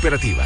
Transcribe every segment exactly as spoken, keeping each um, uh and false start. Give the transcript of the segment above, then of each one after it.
cooperativa.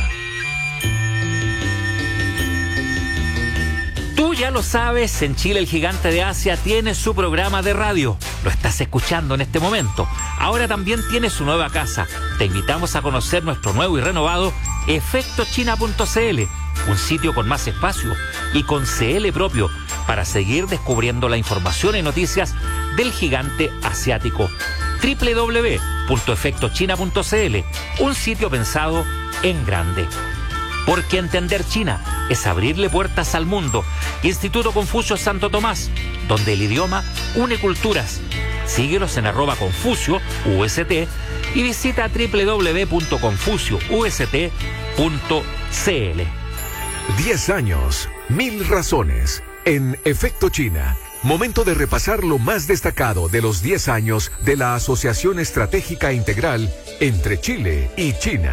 Tú ya lo sabes, en Chile el gigante de Asia tiene su programa de radio. Lo estás escuchando en este momento. Ahora también tiene su nueva casa. Te invitamos a conocer nuestro nuevo y renovado efecto china punto c l, un sitio con más espacio y con C L propio para seguir descubriendo la información y noticias del gigante asiático. doble u doble u doble u punto efecto china punto c l, un sitio pensado en grande. Porque entender China es abrirle puertas al mundo. Instituto Confucio Santo Tomás, donde el idioma une culturas. Síguelos en arroba Confucio U S T y visita doble u doble u doble u punto confucio u s t punto c l. Diez años, mil razones. En Efecto China, momento de repasar lo más destacado de los diez años de la Asociación Estratégica Integral entre Chile y China.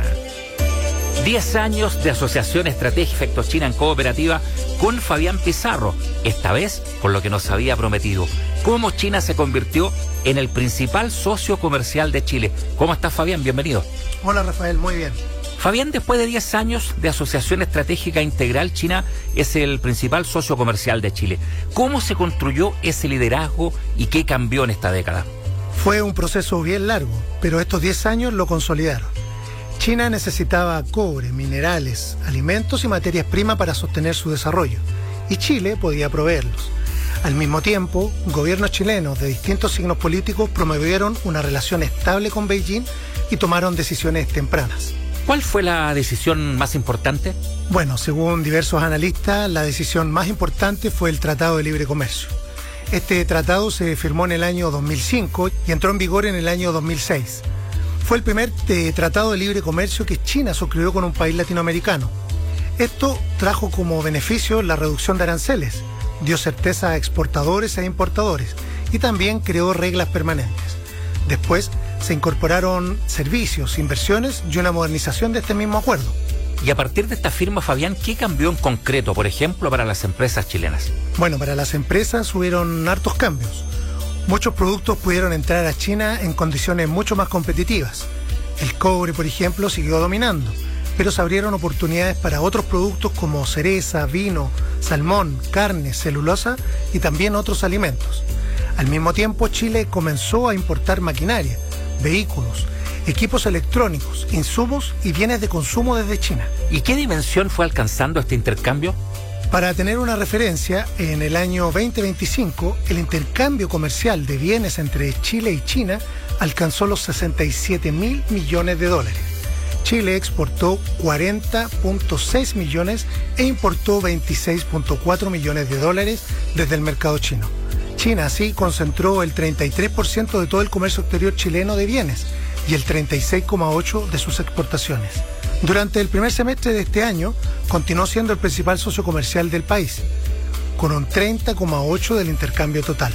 diez años de Asociación Estratégica Efecto China en Cooperativa con Fabián Pizarro, esta vez con lo que nos había prometido. Cómo China se convirtió en el principal socio comercial de Chile. ¿Cómo estás, Fabián? Bienvenido. Hola, Rafael, muy bien. Fabián, después de diez años de Asociación Estratégica Integral, China es el principal socio comercial de Chile. ¿Cómo se construyó ese liderazgo y qué cambió en esta década? Fue un proceso bien largo, pero estos diez años lo consolidaron. China necesitaba cobre, minerales, alimentos y materias primas para sostener su desarrollo, y Chile podía proveerlos. Al mismo tiempo, gobiernos chilenos de distintos signos políticos promovieron una relación estable con Beijing y tomaron decisiones tempranas. ¿Cuál fue la decisión más importante? Bueno, según diversos analistas, la decisión más importante fue el Tratado de Libre Comercio. Este tratado se firmó en el año dos mil cinco y entró en vigor en el año dos mil seis. Fue el primer eh, tratado de libre comercio que China suscribió con un país latinoamericano. Esto trajo como beneficio la reducción de aranceles, dio certeza a exportadores e importadores y también creó reglas permanentes. Después se incorporaron servicios, inversiones y una modernización de este mismo acuerdo. Y a partir de esta firma, Fabián, ¿qué cambió en concreto, por ejemplo, para las empresas chilenas? Bueno, para las empresas hubieron hartos cambios. Muchos productos pudieron entrar a China en condiciones mucho más competitivas. El cobre, por ejemplo, siguió dominando, pero se abrieron oportunidades para otros productos como cereza, vino, salmón, carne, celulosa y también otros alimentos. Al mismo tiempo, Chile comenzó a importar maquinaria, vehículos, equipos electrónicos, insumos y bienes de consumo desde China. ¿Y qué dimensión fue alcanzando este intercambio? Para tener una referencia, en el año veinte veinticinco, el intercambio comercial de bienes entre Chile y China alcanzó los sesenta y siete mil millones de dólares. Chile exportó cuarenta punto seis millones e importó veintiséis punto cuatro millones de dólares desde el mercado chino. China así concentró el treinta y tres por ciento de todo el comercio exterior chileno de bienes y el treinta y seis coma ocho por ciento de sus exportaciones. Durante el primer semestre de este año, continuó siendo el principal socio comercial del país, con un treinta coma ocho por ciento del intercambio total.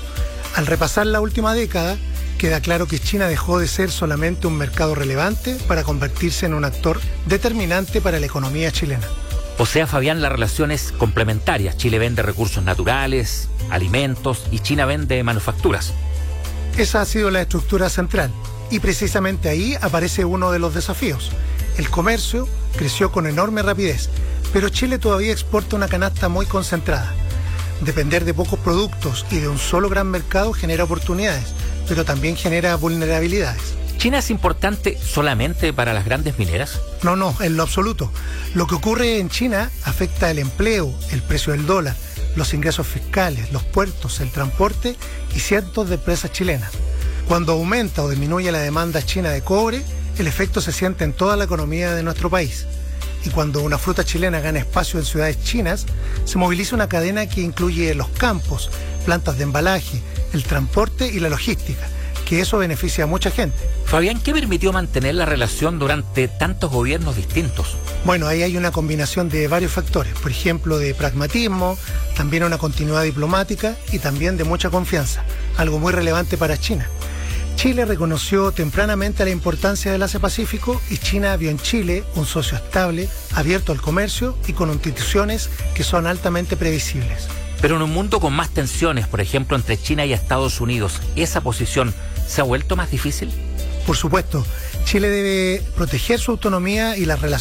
Al repasar la última década, queda claro que China dejó de ser solamente un mercado relevante para convertirse en un actor determinante para la economía chilena. O sea, Fabián, la relación es complementaria. Chile vende recursos naturales, alimentos y China vende manufacturas. Esa ha sido la estructura central y precisamente ahí aparece uno de los desafíos. El comercio creció con enorme rapidez, pero Chile todavía exporta una canasta muy concentrada. Depender de pocos productos y de un solo gran mercado genera oportunidades, pero también genera vulnerabilidades. ¿China es importante solamente para las grandes mineras? No, no, en lo absoluto. Lo que ocurre en China afecta el empleo, el precio del dólar, los ingresos fiscales, los puertos, el transporte y cientos de empresas chilenas. Cuando aumenta o disminuye la demanda china de cobre, el efecto se siente en toda la economía de nuestro país. Y cuando una fruta chilena gana espacio en ciudades chinas, se moviliza una cadena que incluye los campos, plantas de embalaje, el transporte y la logística, que eso beneficia a mucha gente. Fabián, ¿qué permitió mantener la relación durante tantos gobiernos distintos? Bueno, ahí hay una combinación de varios factores, por ejemplo, de pragmatismo, también una continuidad diplomática y también de mucha confianza, algo muy relevante para China. Chile reconoció tempranamente la importancia del Asia-Pacífico y China vio en Chile un socio estable, abierto al comercio y con instituciones que son altamente previsibles. Pero en un mundo con más tensiones, por ejemplo, entre China y Estados Unidos, ¿esa posición se ha vuelto más difícil? Por supuesto, Chile debe proteger su autonomía y las relaciones